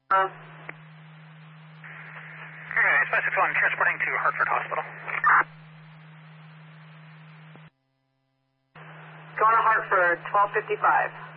Okay, specific one transporting to Hartford Hospital. Going to Hartford, 12:55.